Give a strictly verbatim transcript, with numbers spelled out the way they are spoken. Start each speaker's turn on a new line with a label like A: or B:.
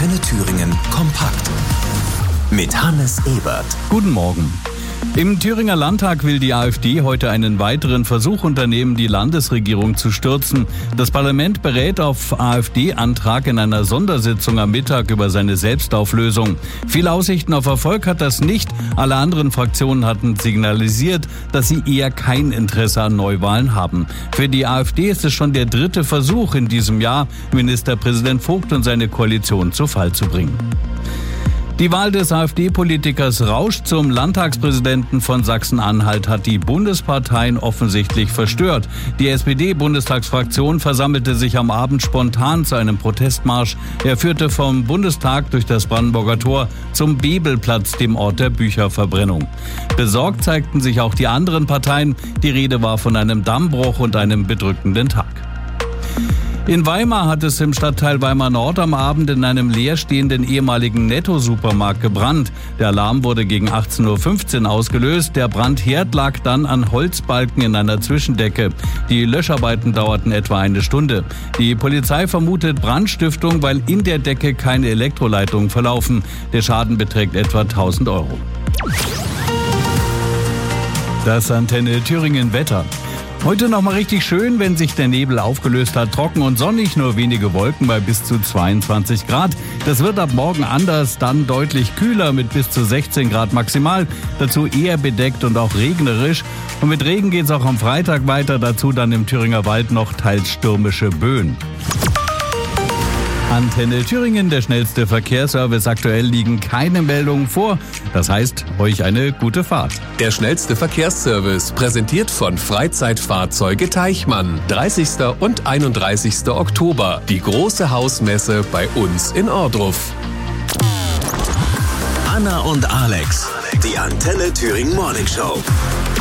A: Antenne Thüringen kompakt mit Hannes Ebert.
B: Guten Morgen. Im Thüringer Landtag will die AfD heute einen weiteren Versuch unternehmen, die Landesregierung zu stürzen. Das Parlament berät auf AfD-Antrag in einer Sondersitzung am Mittag über seine Selbstauflösung. Viele Aussichten auf Erfolg hat das nicht. Alle anderen Fraktionen hatten signalisiert, dass sie eher kein Interesse an Neuwahlen haben. Für die AfD ist es schon der dritte Versuch in diesem Jahr, Ministerpräsident Vogt und seine Koalition zu Fall zu bringen. Die Wahl des AfD-Politikers Rausch zum Landtagspräsidenten von Sachsen-Anhalt hat die Bundesparteien offensichtlich verstört. Die S P D-Bundestagsfraktion versammelte sich am Abend spontan zu einem Protestmarsch. Er führte vom Bundestag durch das Brandenburger Tor zum Bebelplatz, dem Ort der Bücherverbrennung. Besorgt zeigten sich auch die anderen Parteien. Die Rede war von einem Dammbruch und einem bedrückenden Tag. In Weimar hat es im Stadtteil Weimar Nord am Abend in einem leerstehenden ehemaligen Netto-Supermarkt gebrannt. Der Alarm wurde gegen achtzehn Uhr fünfzehn ausgelöst. Der Brandherd lag dann an Holzbalken in einer Zwischendecke. Die Löscharbeiten dauerten etwa eine Stunde. Die Polizei vermutet Brandstiftung, weil in der Decke keine Elektroleitungen verlaufen. Der Schaden beträgt etwa tausend Euro. Das Antenne Thüringen Wetter. Heute noch mal richtig schön, wenn sich der Nebel aufgelöst hat, trocken und sonnig, nur wenige Wolken bei bis zu zweiundzwanzig Grad. Das wird ab morgen anders, dann deutlich kühler mit bis zu sechzehn Grad maximal, dazu eher bedeckt und auch regnerisch. Und mit Regen geht es auch am Freitag weiter, dazu dann im Thüringer Wald noch teils stürmische Böen. Antenne Thüringen, der schnellste Verkehrsservice. Aktuell liegen keine Meldungen vor. Das heißt, euch eine gute Fahrt.
C: Der schnellste Verkehrsservice, präsentiert von Freizeitfahrzeuge Teichmann. dreißigsten und einunddreißigsten Oktober. Die große Hausmesse bei uns in Ohrdruf.
A: Anna und Alex, die Antenne Thüringen Morning Show.